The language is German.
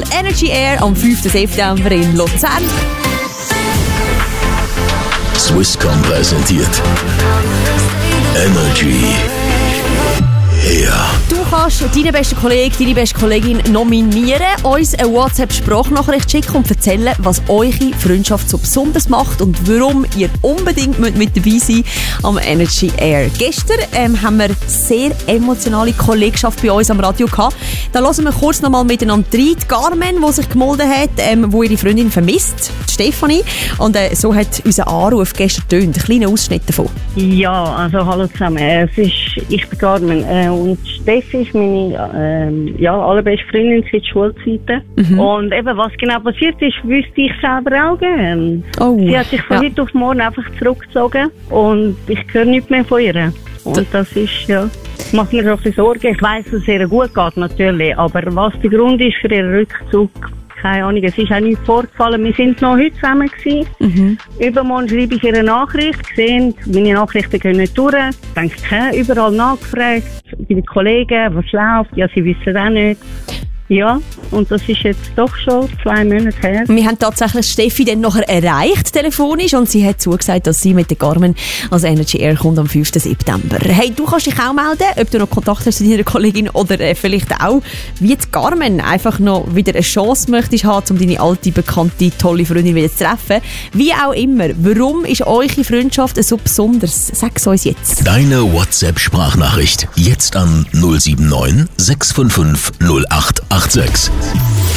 Energy Air am 5. September in Luzern. Swisscom präsentiert Energy Air. Du kannst deinen besten Kollegen, deine beste Kollegin nominieren, uns eine WhatsApp-Sprachnachricht schicken und erzählen, was eure Freundschaft so besonders macht und warum ihr unbedingt mit dabei seid am Energy Air. Gestern haben wir sehr emotionale Kollegschaft bei uns am Radio gehabt. Da hören wir kurz noch mal miteinander rein. Die Carmen, die sich gemeldet hat, wo ihre Freundin vermisst, die Stefanie. Und so hat unser Anruf gestern getönt. Ein kleiner Ausschnitt davon. Ja, also hallo zusammen. Ich bin Carmen und Steffi ist meine allerbeste Freundin seit Schulzeiten. Und eben, was genau passiert ist, wüsste ich selber auch gerne. Oh, sie hat sich von heute auf morgen einfach zurückgezogen und ich höre nichts mehr von ihr. Und das ist, macht mir doch ein bisschen Sorgen. Ich weiss, dass es ihr gut geht, natürlich. Aber was der Grund ist für ihren Rückzug, keine Ahnung. Es ist auch nichts vorgefallen. Wir sind noch heute zusammen gewesen. Übermorgen schreibe ich ihr eine Nachricht. Gesehen, meine Nachrichten gehen nicht durch. Ich denke, überall nachgefragt. Bei den Kollegen, was läuft. Ja, sie wissen auch nicht. Ja, und das ist jetzt doch schon 2 Monate her. Wir haben tatsächlich Steffi dann nachher erreicht, telefonisch, und sie hat zugesagt, dass sie mit der Carmen als Energy Air kommt am 5. September. Hey, du kannst dich auch melden, ob du noch Kontakt hast zu deiner Kollegin oder vielleicht auch, wie die Carmen, einfach noch wieder eine Chance möchtest haben, um deine alte, bekannte, tolle Freundin wieder zu treffen. Wie auch immer, warum ist eure Freundschaft so besonders? Sag's uns jetzt. Deine WhatsApp-Sprachnachricht jetzt an 079 655 0886.